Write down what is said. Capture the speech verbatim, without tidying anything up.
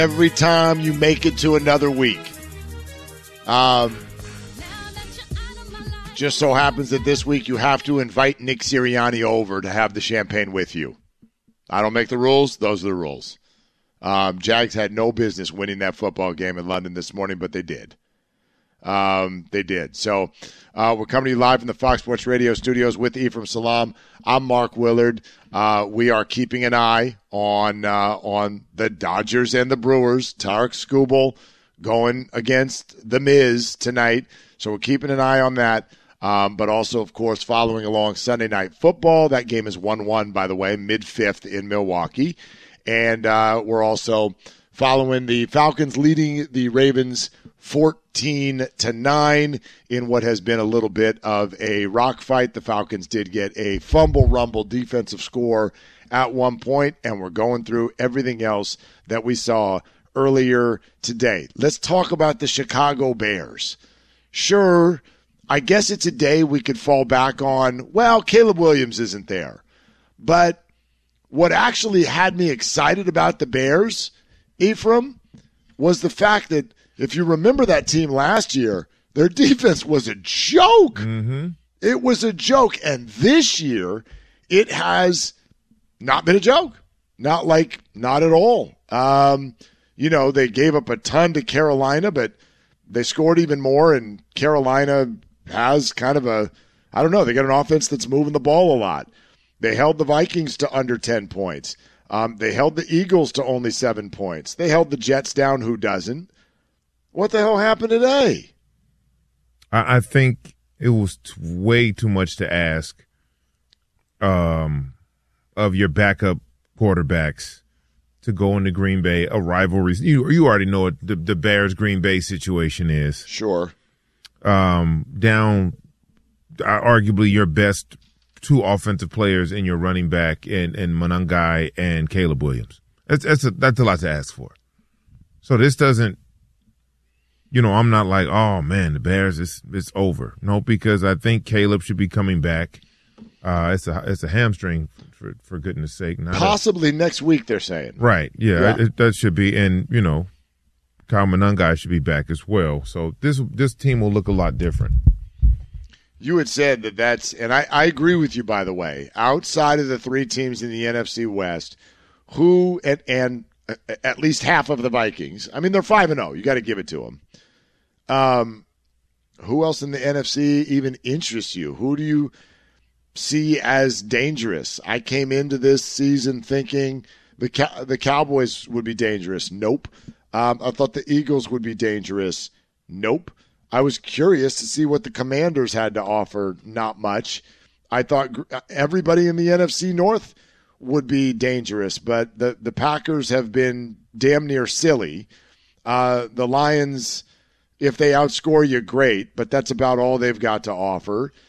every time you make it to another week. Um, just so happens that this week you have to invite Nick Sirianni over to have the champagne with you. I don't make the rules. Those are the rules. Um, Jags had no business winning that football game in London this morning, but they did. Um, they did. So uh, we're coming to you live from the Fox Sports Radio studios with Ephraim Salaam. I'm Mark Willard. Uh, we are keeping an eye on uh, on the Dodgers and the Brewers. Tarek Skubal going against the Miz tonight. So we're keeping an eye on that. Um, but also, of course, following along Sunday Night Football. That game is one one, by the way, mid-fifth in Milwaukee. And uh, we're also following the Falcons leading the Ravens fourteen to nine in what has been a little bit of a rock fight. The Falcons did get a fumble rumble defensive score at one point, and we're going through everything else that we saw earlier today. Let's talk about the Chicago Bears. Sure, I guess it's a day we could fall back on, well, Caleb Williams isn't there. But what actually had me excited about the Bears, Ephraim, was the fact that if you remember that team last year, their defense was a joke. Mm-hmm. It was a joke. And this year, it has not been a joke. Not like, not at all. Um, you know, they gave up a ton to Carolina, but they scored even more, and Carolina has kind of a, I don't know, they got an offense that's moving the ball a lot. They held the Vikings to under ten points. Um, they held the Eagles to only seven points. They held the Jets down, who doesn't? What the hell happened today? I, I think it was t- way too much to ask um, of your backup quarterbacks to go into Green Bay, a rivalry. You, you already know what the, the Bears-Green Bay situation is. Sure. Um, down uh, arguably your best two offensive players in your running back in, in Monangai and Caleb Williams. That's that's a, that's a lot to ask for. So this doesn't, you know, I'm not like, oh man, the Bears, it's it's over. No, because I think Caleb should be coming back. Uh, it's a it's a hamstring, for for goodness sake. Not Possibly a, next week, they're saying. Right? Yeah, yeah. It, it, that should be, and you know, Kyle Monangai should be back as well. So this this team will look a lot different. You had said that that's, and I, I agree with you, by the way, outside of the three teams in the N F C West, who, and, and at least half of the Vikings, I mean, they're five and oh, you got to give it to them. Um, who else in the N F C even interests you? Who do you see as dangerous? I came into this season thinking the Cow- the Cowboys would be dangerous. Nope. Um, I thought the Eagles would be dangerous. Nope. I was curious to see what the Commanders had to offer. Not much. I thought everybody in the N F C North would be dangerous, but the, the Packers have been damn near silly. Uh, the Lions, if they outscore you, great, but that's about all they've got to offer.